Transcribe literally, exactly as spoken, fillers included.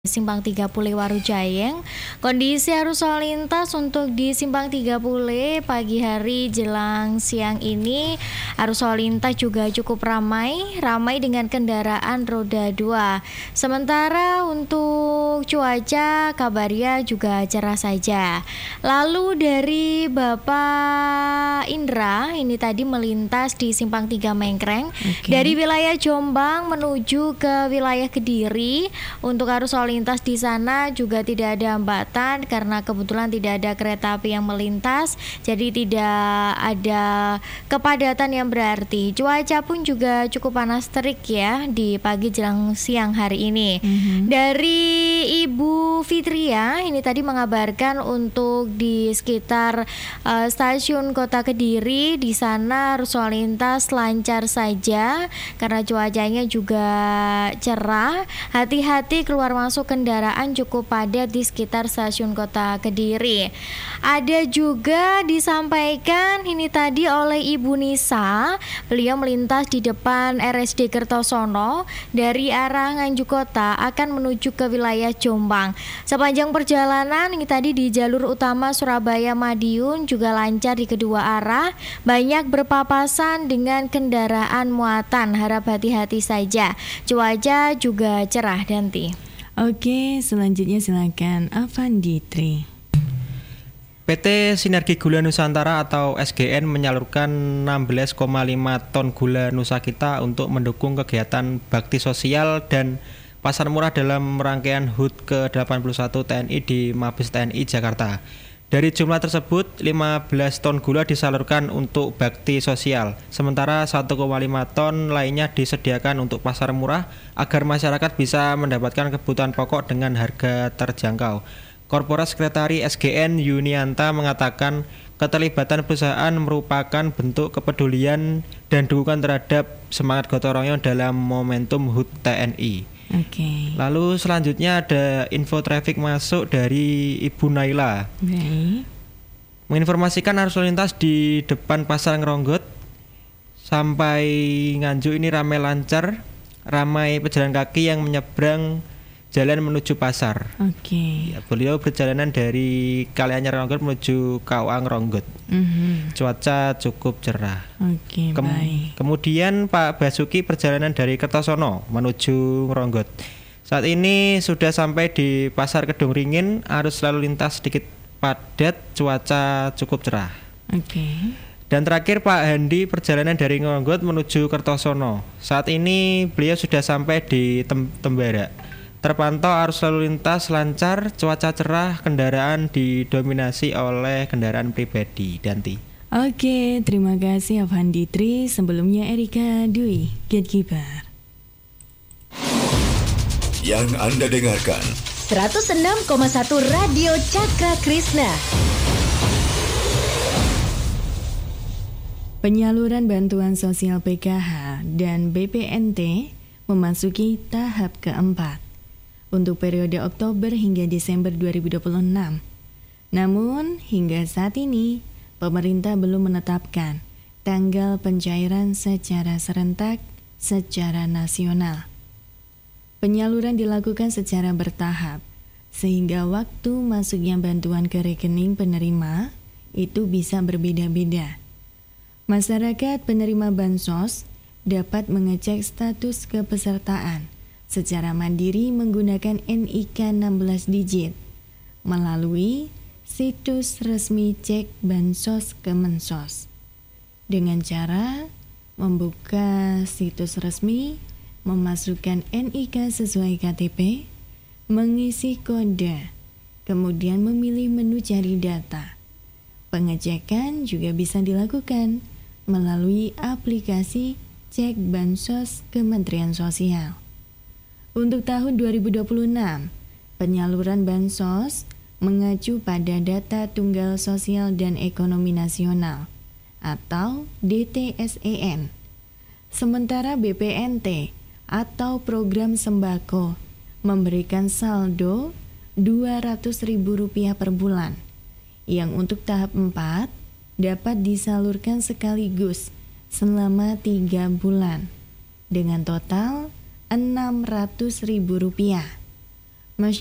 Simpang tiga Pule Warujayeng. Kondisi arus lalu lintas untuk di Simpang tiga Pule pagi hari jelang siang ini arus lalu lintas juga cukup ramai, ramai dengan kendaraan roda dua. Sementara untuk cuaca kabarnya juga cerah saja. Lalu dari Bapak Indra ini tadi melintas di Simpang tiga Mengkreng okay. Dari wilayah Jombang menuju ke wilayah Kediri untuk arus lalu lintas di sana juga tidak ada hambatan karena kebetulan tidak ada kereta api yang melintas, jadi tidak ada kepadatan yang berarti. Cuaca pun juga cukup panas terik ya di pagi jelang siang hari ini. Mm-hmm. Dari Ibu Fitria ini tadi mengabarkan untuk di sekitar uh, stasiun Kota Kediri di sana arus lalu lintas lancar saja karena cuacanya juga cerah. Hati-hati keluar masuk kendaraan cukup padat di sekitar stasiun Kota Kediri. Ada juga disampaikan ini tadi oleh Ibu Nisa, beliau melintas di depan R S D Kertosono dari arah Nganjuk Kota akan menuju ke wilayah Jombang. Sepanjang perjalanan ini tadi di jalur utama Surabaya Madiun juga lancar di kedua arah, banyak berpapasan dengan kendaraan muatan. Harap hati-hati saja. Cuaca juga cerah Danti. Oke, selanjutnya silakan Avanditri. P T Sinergi Gula Nusantara atau S G N menyalurkan enam belas koma lima ton gula Nusa Kita untuk mendukung kegiatan bakti sosial dan pasar murah dalam rangkaian H U T ke delapan puluh satu T N I di Mabes T N I Jakarta. Dari jumlah tersebut, lima belas ton gula disalurkan untuk bakti sosial, sementara satu koma lima ton lainnya disediakan untuk pasar murah agar masyarakat bisa mendapatkan kebutuhan pokok dengan harga terjangkau. Korporat Sekretari S G N Yunianta mengatakan keterlibatan perusahaan merupakan bentuk kepedulian dan dukungan terhadap semangat gotong royong dalam momentum H U T T N I. Oke. Okay. Lalu selanjutnya ada info traffic masuk dari Ibu Naila. Okay. Menginformasikan arus lalu lintas di depan Pasar Ngeronggot sampai Nganjuk ini ramai lancar, ramai pejalan kaki yang menyeberang jalan menuju pasar. Oke. Okay. Ya, beliau berjalanan dari Kalianyar Ngeronggot menuju K U A Ngeronggot. Mm-hmm. Cuaca cukup cerah. Oke, okay, Kem- baik. Kemudian Pak Basuki perjalanan dari Kertosono menuju Ngeronggot. Saat ini sudah sampai di Pasar Kedung Ringin, arus lalu lintas sedikit padat, cuaca cukup cerah. Oke. Okay. Dan terakhir Pak Handi perjalanan dari Ngeronggot menuju Kertosono. Saat ini beliau sudah sampai di Tem- Tembara. Terpantau arus lalu lintas lancar, cuaca cerah, kendaraan didominasi oleh kendaraan pribadi. Danti. Oke, terima kasih Avanditri. Sebelumnya Erika Dwi, Gatekeeper. Yang Anda dengarkan seratus enam koma satu Radio Cakra Krishna. Penyaluran bantuan sosial P K H dan B P N T memasuki tahap keempat untuk periode Oktober hingga Desember dua ribu dua puluh enam. Namun, hingga saat ini, pemerintah belum menetapkan tanggal pencairan secara serentak secara nasional. Penyaluran dilakukan secara bertahap, sehingga waktu masuknya bantuan ke rekening penerima itu bisa berbeda-beda. Masyarakat penerima bansos dapat mengecek status kepesertaan secara mandiri menggunakan N I K enam belas digit melalui situs resmi Cek Bansos Kemensos dengan cara membuka situs resmi, memasukkan N I K sesuai K T P, mengisi kode, kemudian memilih menu cari data. Pengecekan juga bisa dilakukan melalui aplikasi Cek Bansos Kementerian Sosial. Untuk tahun dua ribu dua puluh enam, penyaluran bansos mengacu pada Data Tunggal Sosial dan Ekonomi Nasional atau D T S E N. Sementara B P N T atau Program Sembako memberikan saldo dua ratus ribu rupiah per bulan, yang untuk tahap empat dapat disalurkan sekaligus selama tiga bulan dengan total enam ratus ribu rupiah.